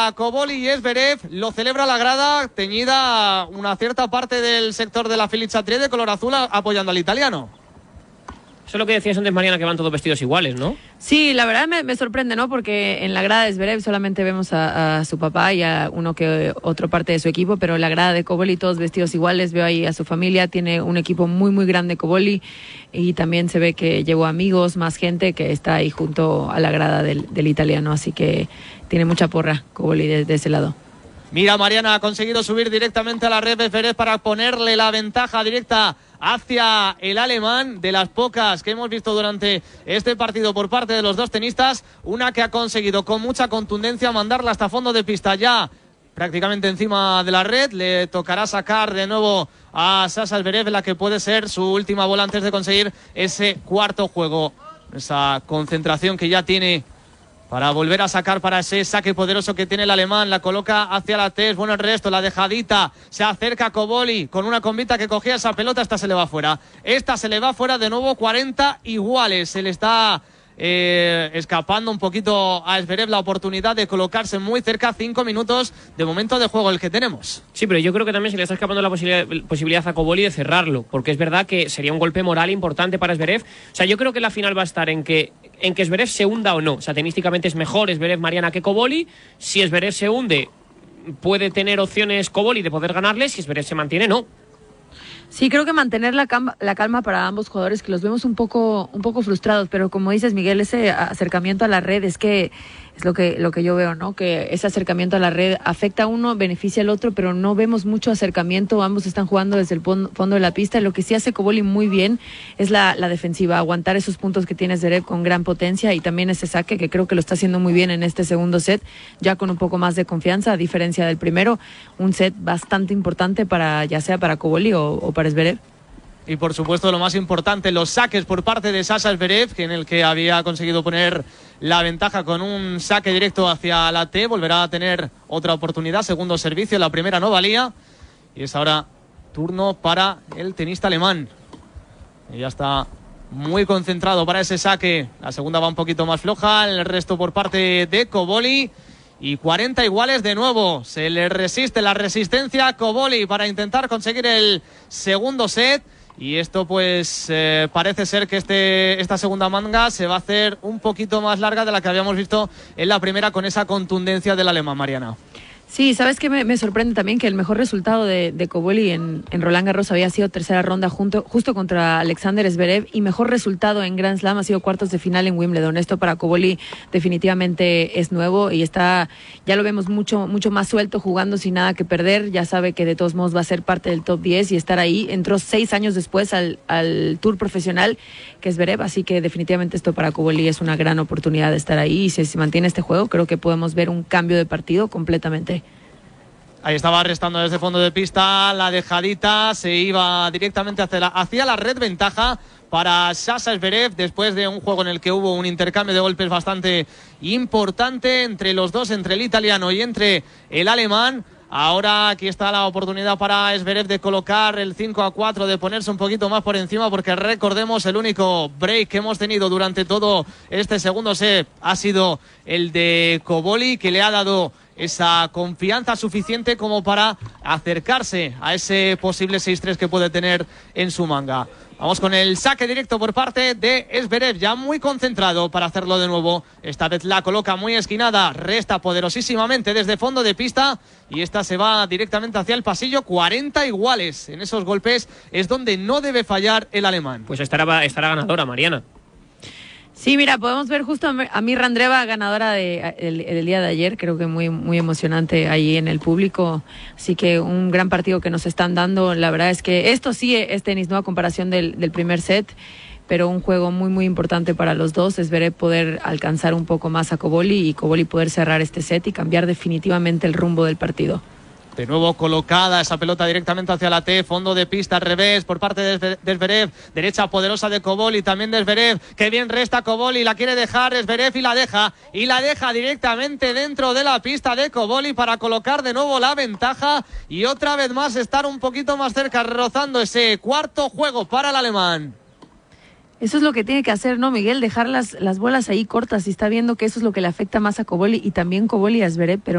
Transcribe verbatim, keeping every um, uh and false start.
para Koboli y Zverev. Lo celebra la grada, teñida una cierta parte del sector de la Philippe Chatrier de color azul apoyando al italiano. Eso es lo que decías antes, Mariana, que van todos vestidos iguales, ¿no? Sí, la verdad me, me sorprende, ¿no? Porque en la grada de Zverev solamente vemos a, a su papá y a uno que otra parte de su equipo, pero en la grada de Koboli todos vestidos iguales. Veo ahí a su familia, tiene un equipo muy, muy grande Koboli, y también se ve que llevó amigos, más gente que está ahí junto a la grada del, del italiano, así que tiene mucha porra Koboli de, de ese lado. Mira, Mariana, ha conseguido subir directamente a la red de Zverev para ponerle la ventaja directa hacia el alemán, de las pocas que hemos visto durante este partido por parte de los dos tenistas. Una que ha conseguido con mucha contundencia mandarla hasta fondo de pista, ya prácticamente encima de la red. Le tocará sacar de nuevo a Sasha Zverev, la que puede ser su última bola antes de conseguir ese cuarto juego. Esa concentración que ya tiene para volver a sacar para ese saque poderoso que tiene el alemán. La coloca hacia la T E S. Bueno, el resto, la dejadita. Se acerca a Koboli con una combita que cogía esa pelota. Esta se le va fuera. Esta se le va fuera de nuevo. cuarenta iguales. Se le está eh, escapando un poquito a Zverev la oportunidad de colocarse muy cerca. Cinco minutos de momento de juego el que tenemos. Sí, pero yo creo que también se le está escapando la posibilidad, posibilidad a Koboli de cerrarlo, porque es verdad que sería un golpe moral importante para Zverev. O sea, yo creo que la final va a estar en que en que Zverev se hunda o no. O sea, tenísticamente es mejor Zverev, Mariana, que Koboli. Si Zverev se hunde, puede tener opciones Koboli de poder ganarle. Si Zverev se mantiene, no. Sí, creo que mantener la calma, la calma para ambos jugadores, que los vemos un poco, un poco frustrados, pero como dices, Miguel, ese acercamiento a la red es que es lo que, lo que yo veo, ¿no? Que ese acercamiento a la red afecta a uno, beneficia al otro, pero no vemos mucho acercamiento. Ambos están jugando desde el fondo de la pista. Lo que sí hace Koboli muy bien es la, la defensiva, aguantar esos puntos que tiene Zverev con gran potencia, y también ese saque, que creo que lo está haciendo muy bien en este segundo set, ya con un poco más de confianza, a diferencia del primero. Un set bastante importante para, ya sea para Koboli o, o para Zverev. Y por supuesto lo más importante, los saques por parte de Sasha Zverev, que en el que había conseguido poner la ventaja con un saque directo hacia la T. Volverá a tener otra oportunidad, segundo servicio, la primera no valía, y es ahora turno para el tenista alemán. Y ya está muy concentrado para ese saque. La segunda va un poquito más floja, el resto por parte de Koboli. Y cuarenta iguales de nuevo. Se le resiste la resistencia a Koboli para intentar conseguir el segundo set. Y esto pues eh, parece ser que este, esta segunda manga se va a hacer un poquito más larga de la que habíamos visto en la primera, con esa contundencia del alemán, Mariana. Sí, ¿sabes qué? Me, me sorprende también que el mejor resultado de, de Koboli en, en Roland Garros había sido tercera ronda junto, justo contra Alexander Zverev, y mejor resultado en Grand Slam ha sido cuartos de final en Wimbledon. Esto para Koboli definitivamente es nuevo, y está, ya lo vemos mucho, mucho más suelto, jugando sin nada que perder. Ya sabe que de todos modos va a ser parte del top diez y estar ahí. Entró seis años después al, al Tour profesional, que es Zverev, así que definitivamente esto para Koboli es una gran oportunidad de estar ahí, y si se mantiene este juego creo que podemos ver un cambio de partido completamente. Ahí estaba restando desde fondo de pista, la dejadita se iba directamente hacia la, hacia la red, ventaja para Sasha Zverev después de un juego en el que hubo un intercambio de golpes bastante importante entre los dos, entre el italiano y entre el alemán. Ahora aquí está la oportunidad para Zverev de colocar el cinco a cuatro, de ponerse un poquito más por encima, porque recordemos, el único break que hemos tenido durante todo este segundo set ha sido el de Koboli, que le ha dado esa confianza suficiente como para acercarse a ese posible seis tres que puede tener en su manga. Vamos con el saque directo por parte de Zverev, ya muy concentrado para hacerlo de nuevo. Esta vez la coloca muy esquinada, resta poderosísimamente desde fondo de pista, y esta se va directamente hacia el pasillo. Cuarenta iguales. En esos golpes es donde no debe fallar el alemán. Pues estará, estará ganadora, Mariana. Sí, mira, podemos ver justo a Mirra Andreeva, ganadora de, el, el día de ayer. Creo que muy, muy emocionante ahí en el público. Así que un gran partido que nos están dando. La verdad es que esto sí es tenis, ¿no? A comparación del, del primer set, pero un juego muy, muy importante para los dos. Zverev poder alcanzar un poco más a Koboli, y Koboli poder cerrar este set y cambiar definitivamente el rumbo del partido. De nuevo colocada esa pelota directamente hacia la T, fondo de pista al revés por parte de Zverev, derecha poderosa de Koboli, también de Zverev, que bien resta Koboli, la quiere dejar Zverev y la deja, y la deja directamente dentro de la pista de Koboli para colocar de nuevo la ventaja, y otra vez más estar un poquito más cerca, rozando ese cuarto juego para el alemán. Eso es lo que tiene que hacer, ¿no, Miguel? Dejar las, las bolas ahí cortas, y está viendo que eso es lo que le afecta más a Koboli, y también Koboli a Zverev, pero